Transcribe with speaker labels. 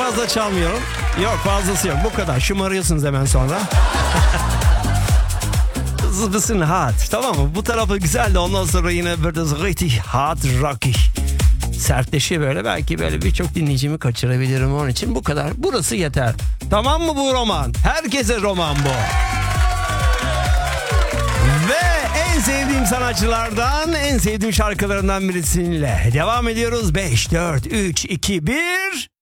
Speaker 1: fazla çalmıyorum. Yok, fazlası yok. Bu kadar. Şımarıyorsunuz hemen sonra. Zıbısın hot. Tamam mı? Bu tarafı güzel de ondan sonra yine böyle richtig hot rocky. Sertleşiyor böyle. Belki böyle birçok dinleyicimi kaçırabilirim onun için. Bu kadar. Burası yeter. Tamam mı bu roman? Herkese roman bu. Ve en sevdiğim sanatçılardan, en sevdiğim şarkılarından birisiyle devam ediyoruz. 5, 4, 3, 2, 1...